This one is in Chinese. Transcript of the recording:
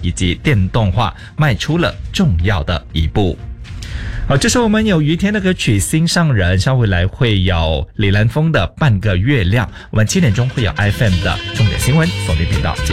以及电动化迈出了重要的一步。好，这时候我们有于天的歌曲《心上人》，稍回来会有李兰峰的《半个月亮》，我们7点钟会有 FM 的重点新闻锁定频道。